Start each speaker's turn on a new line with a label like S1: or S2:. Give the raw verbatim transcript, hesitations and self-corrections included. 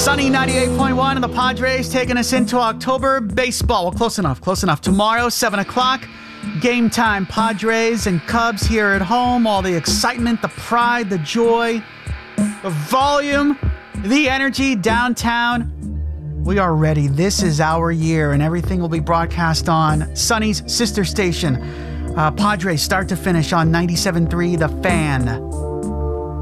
S1: Sunny ninety-eight point one and the Padres taking us into October. Baseball, well, close enough, close enough. Tomorrow, seven o'clock, game time. Padres and Cubs here at home. All the excitement, the pride, the joy, the volume, the energy downtown. We are ready. This is our year, and everything will be broadcast on Sunny's sister station. Uh, Padres start to finish on ninety-seven point three The Fan.